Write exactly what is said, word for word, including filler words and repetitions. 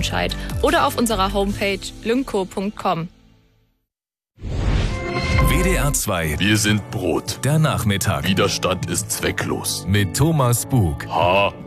Remscheid oder auf unserer Homepage lynco punkt com. W D R zwei. Wir sind Brot. Der Nachmittag. Widerstand ist zwecklos. Mit Thomas Bug. Ha.